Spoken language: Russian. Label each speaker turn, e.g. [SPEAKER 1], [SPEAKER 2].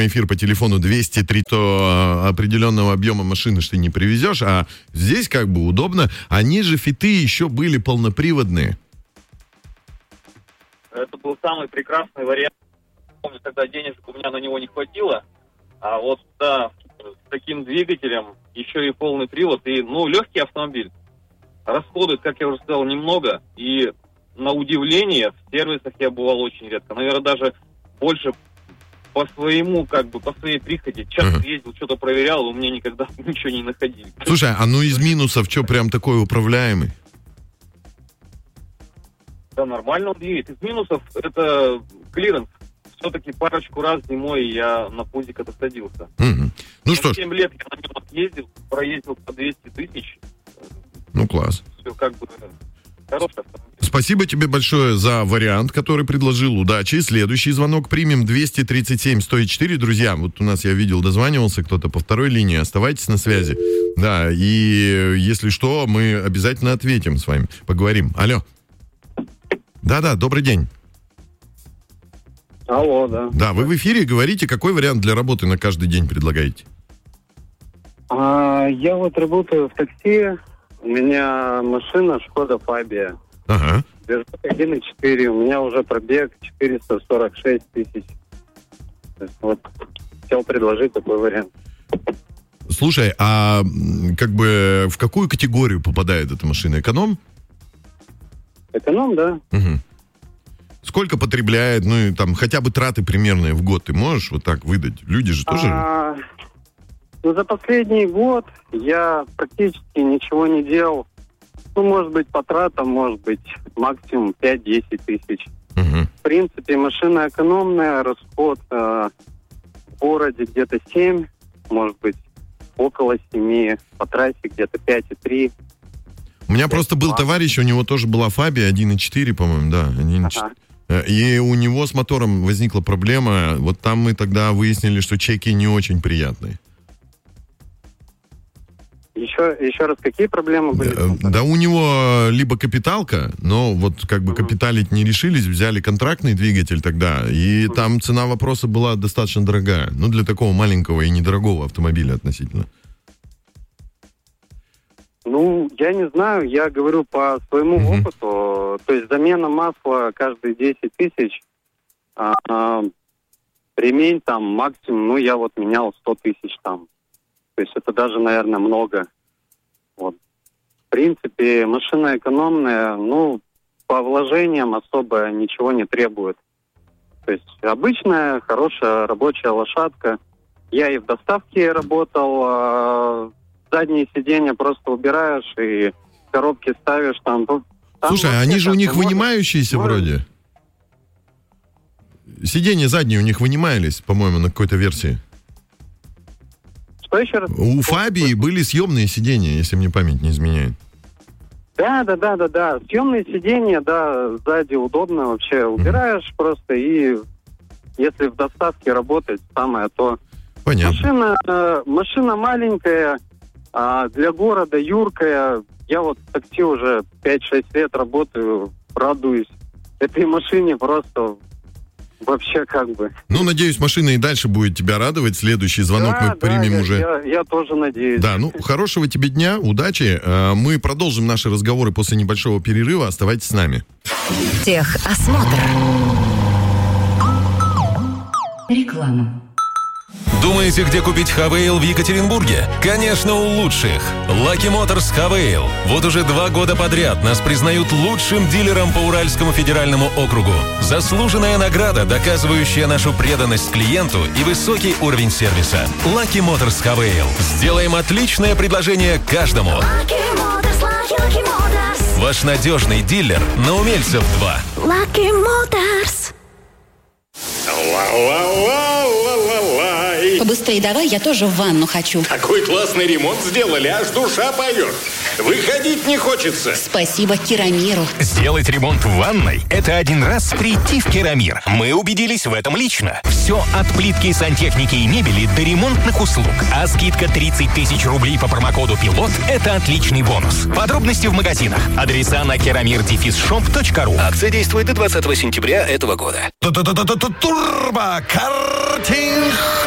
[SPEAKER 1] прямой эфир по телефону 203, то определенного объема машины ты не привезешь, а здесь как бы удобно. Они же фиты еще были полноприводные.
[SPEAKER 2] Это был самый прекрасный вариант. Помню, тогда денежек у меня на него не хватило, а вот да, с таким двигателем еще и полный привод, и, легкий автомобиль. Расходует, как я уже сказал, немного, и на удивление в сервисах я бывал очень редко. Наверное, даже больше по своему, по своей прихоти. Часто ездил, что-то проверял, у меня никогда ничего не находили.
[SPEAKER 1] Слушай, а из минусов что прям такой управляемый?
[SPEAKER 2] Да, нормально он двигает. Из минусов это клиренс. Все-таки парочку раз зимой я на пузик это садился.
[SPEAKER 1] Ну что ж.
[SPEAKER 2] 7 лет я на нем отъездил, проездил по 200 тысяч.
[SPEAKER 1] Класс.
[SPEAKER 2] Все хороший автомобиль.
[SPEAKER 1] Спасибо тебе большое за вариант, который предложил. Удачи. Следующий звонок примем. 237-104. Друзья, вот у нас, я видел, дозванивался кто-то по второй линии. Оставайтесь на связи. Да, и если что, мы обязательно ответим с вами. Поговорим. Алло. Да, добрый день.
[SPEAKER 3] Алло, да.
[SPEAKER 1] Да, вы в эфире, говорите, какой вариант для работы на каждый день предлагаете?
[SPEAKER 3] Я вот работаю в такси. У меня машина Шкода Фабия.
[SPEAKER 1] Ага.
[SPEAKER 3] Движок 1.4. У меня уже пробег 446 тысяч. То есть вот хотел предложить такой вариант.
[SPEAKER 1] Слушай, а в какую категорию попадает эта машина? Эконом?
[SPEAKER 3] Эконом, да.
[SPEAKER 1] Угу. Сколько потребляет, хотя бы траты примерные в год ты можешь вот так выдать? Люди же тоже...
[SPEAKER 3] За последний год я практически ничего не делал. Может быть, по тратам, может быть, максимум 5-10 тысяч.
[SPEAKER 1] Угу.
[SPEAKER 3] В принципе, машина экономная, расход в городе где-то 7, может быть, около 7, по трассе где-то 5,3.
[SPEAKER 1] У меня просто был товарищ, у него тоже была Фабия 1.4, по-моему, да, 1.4. И у него с мотором возникла проблема. Вот там мы тогда выяснили, что чеки не очень приятные.
[SPEAKER 3] Еще раз, какие проблемы были?
[SPEAKER 1] Да, у него либо капиталка, но капиталить не решились, взяли контрактный двигатель тогда, и там цена вопроса была достаточно дорогая. Для такого маленького и недорогого автомобиля относительно.
[SPEAKER 3] Я не знаю, я говорю по своему опыту. То есть замена масла каждые 10 тысяч, ремень там максимум, я вот менял 100 тысяч там. То есть это даже, наверное, много. Вот. В принципе, машина экономная, по вложениям особо ничего не требует. То есть обычная, хорошая рабочая лошадка. Я и в доставке работал, задние сиденья просто убираешь и коробки ставишь там.
[SPEAKER 1] Слушай, они же у них вынимающиеся вроде. Сиденья задние у них вынимались, по-моему, на какой-то версии.
[SPEAKER 3] Что еще раз?
[SPEAKER 1] У Фабии были съемные сиденья, если мне память не изменяет.
[SPEAKER 3] Да. Съемные сиденья, да, сзади удобно вообще. Убираешь просто, и если в доставке работать, самое то.
[SPEAKER 1] Понятно.
[SPEAKER 3] Машина маленькая, для города юркая. Я вот в такси уже 5-6 лет работаю, радуюсь этой машине просто вообще
[SPEAKER 1] надеюсь, машина и дальше будет тебя радовать. Следующий звонок мы примем уже.
[SPEAKER 3] Я тоже надеюсь.
[SPEAKER 1] Да, хорошего тебе дня, удачи. Мы продолжим наши разговоры после небольшого перерыва. Оставайтесь с нами.
[SPEAKER 4] Техосмотр. Реклама.
[SPEAKER 5] Думаете, где купить Хавейл в Екатеринбурге? Конечно, у лучших. Lucky Motors Хавейл. Вот уже 2 года подряд нас признают лучшим дилером по Уральскому федеральному округу. Заслуженная награда, доказывающая нашу преданность клиенту и высокий уровень сервиса. Lucky Motors Хавейл. Сделаем отличное предложение каждому.
[SPEAKER 4] Lucky Motors.
[SPEAKER 5] Ваш надежный дилер на Умельцев 2.
[SPEAKER 4] Lucky Motors.
[SPEAKER 6] Побыстрее давай, я тоже в ванну хочу.
[SPEAKER 7] Такой классный ремонт сделали, аж душа поет. Выходить не хочется.
[SPEAKER 6] Спасибо Керамиру.
[SPEAKER 8] Сделать ремонт в ванной – это один раз прийти в Керамир. Мы убедились в этом лично. Все от плитки, сантехники и мебели до ремонтных услуг. А скидка 30 тысяч рублей по промокоду «Пилот» – это отличный бонус. Подробности в магазинах. Адреса на keramir-shop.ru. Акция действует до 20 сентября этого года.
[SPEAKER 5] Турбо картинг.